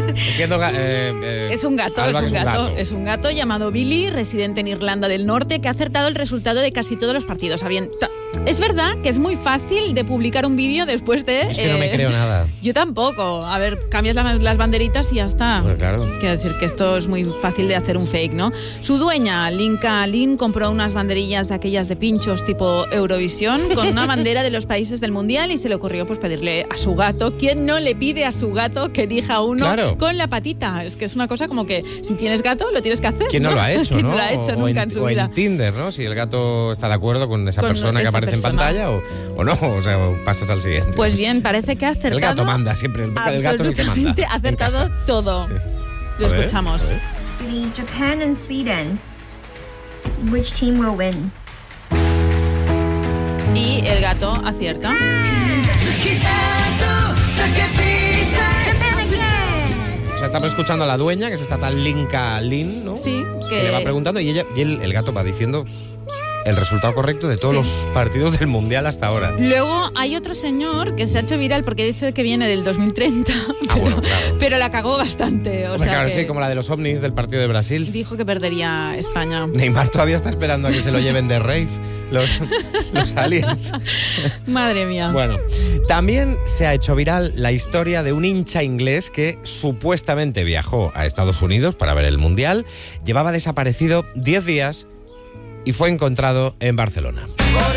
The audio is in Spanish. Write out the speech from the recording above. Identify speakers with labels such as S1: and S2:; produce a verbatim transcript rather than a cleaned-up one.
S1: Entiendo, eh, eh,
S2: Es un gato,
S1: Alba,
S2: es un
S1: que
S2: gato,
S1: es un gato.
S2: es un gato llamado Billy, residente en Irlanda del Norte, que ha acertado el resultado de casi todos los partidos. Habien- ta- Es verdad que es muy fácil de publicar un vídeo después de...
S1: Es que no me creo nada.
S2: Yo tampoco. A ver, cambias la- las banderitas y ya está.
S1: Pues claro.
S2: Quiero decir que esto es muy fácil de hacer un fake, ¿no? Su dueña, Linka Lin, compró unas banderillas de aquellas de pinchos tipo Eurovisión con una bandera de los países del Mundial y se le ocurrió pues pedirle a su gato. ¿Quién no le pide a su gato que elija uno
S1: Claro.
S2: con la patita? Es que es una cosa como que si tienes gato lo tienes que hacer.
S1: ¿Quién no lo ha hecho,
S2: ¿Quién
S1: no?
S2: no lo ha hecho
S1: o,
S2: nunca
S1: en,
S2: en su
S1: o
S2: vida?
S1: en Tinder, ¿no? Si el gato está de acuerdo con esa
S2: Con
S1: persona que
S2: esa
S1: aparece
S2: persona.
S1: en pantalla o, o no, o sea, o pasas al siguiente.
S2: Pues bien, parece que ha acertado.
S1: El gato manda siempre, el, el gato es el que manda.
S2: Absolutamente ha
S1: en
S2: acertado
S1: casa.
S2: todo. Lo
S1: A ver,
S2: escuchamos.
S1: a ver.
S3: Between Japan and Sweden, which team will win?
S2: Y el gato acierta.
S1: O sea, estamos escuchando a la dueña, que es esta tal Linka Lin, ¿no?
S2: Sí,
S1: Que
S2: que
S1: le va preguntando y, ella, y el, el gato va diciendo el resultado correcto de todos
S2: Sí.
S1: los partidos del Mundial hasta ahora.
S2: Luego hay otro señor que se ha hecho viral porque dice que viene del dos mil treinta,
S1: Ah,
S2: pero,
S1: bueno, claro.
S2: pero la cagó bastante. O
S1: Hombre,
S2: sea
S1: claro,
S2: que
S1: sí, como la de los ovnis del partido de Brasil.
S2: dijo que perdería España.
S1: Neymar todavía está esperando a que se lo lleven de rave los, los aliens.
S2: Madre mía.
S1: Bueno, también se ha hecho viral la historia de un hincha inglés que supuestamente viajó a Estados Unidos para ver el Mundial, llevaba desaparecido diez días y fue encontrado en Barcelona.